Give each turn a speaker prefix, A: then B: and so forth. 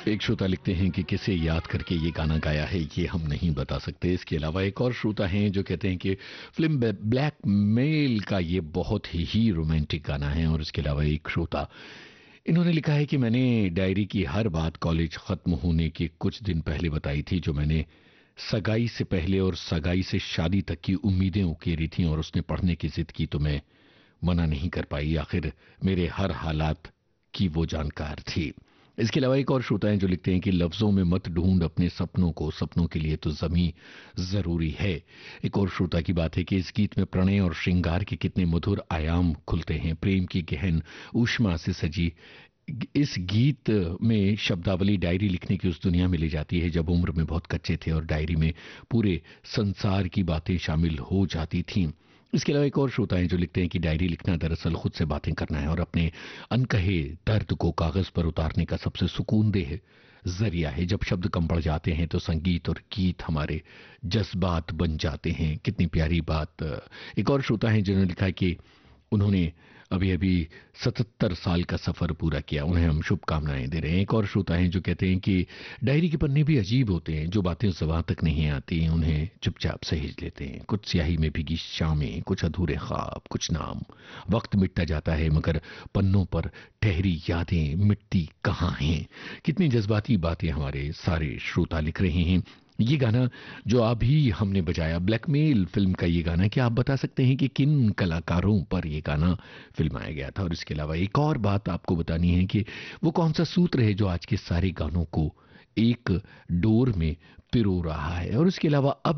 A: एक श्रोता लिखते हैं कि किसे याद करके ये गाना गाया है ये हम नहीं बता सकते। इसके अलावा एक और श्रोता हैं जो कहते हैं कि फिल्म ब्लैक मेल का ये बहुत ही रोमांटिक गाना है। और इसके अलावा एक श्रोता इन्होंने लिखा है कि मैंने डायरी की हर बात कॉलेज खत्म होने के कुछ दिन पहले बताई थी, जो मैंने सगाई से पहले और सगाई से शादी तक की उम्मीदें उकेरी थी, और उसने पढ़ने की जिद की तो मैं मना नहीं कर पाई। आखिर मेरे हर हालात की वो जानकार थी। इसके अलावा एक और श्रोता हैं जो लिखते हैं कि लफ्जों में मत ढूंढ अपने सपनों को, सपनों के लिए तो जमी जरूरी है। एक और श्रोता की बात है कि इस गीत में प्रणय और श्रृंगार के कितने मधुर आयाम खुलते हैं। प्रेम की गहन ऊष्मा से सजी इस गीत में शब्दावली डायरी लिखने की उस दुनिया में ले जाती है जब उम्र में बहुत कच्चे थे और डायरी में पूरे संसार की बातें शामिल हो जाती थीं। इसके अलावा एक और श्रोता हैं जो लिखते हैं कि डायरी लिखना दरअसल खुद से बातें करना है और अपने अनकहे दर्द को कागज पर उतारने का सबसे सुकूनदेह जरिया है। जब शब्द कम पड़ जाते हैं तो संगीत और गीत हमारे जज्बात बन जाते हैं। कितनी प्यारी बात। एक और श्रोता हैं जिन्होंने लिखा है कि उन्होंने अभी अभी 77 साल का सफर पूरा किया, उन्हें हम शुभकामनाएं दे रहे हैं। एक और श्रोता हैं जो कहते हैं कि डायरी के पन्ने भी अजीब होते हैं, जो बातें ज़बान तक नहीं आती उन्हें चुपचाप सहेज लेते हैं। कुछ स्याही में भीगी शामें, कुछ अधूरे ख्वाब, कुछ नाम। वक्त मिटता जाता है मगर पन्नों पर ठहरी यादें मिटती कहाँ हैं। कितनी जज्बाती बातें हमारे सारे श्रोता लिख रहे हैं। ये गाना जो अभी हमने बजाया ब्लैकमेल फिल्म का ये गाना, क्या आप बता सकते हैं कि किन कलाकारों पर ये गाना फिल्माया गया था? और इसके अलावा एक और बात आपको बतानी है कि वो कौन सा सूत्र है जो आज के सारे गानों को एक डोर में पिरो रहा है। और इसके अलावा अब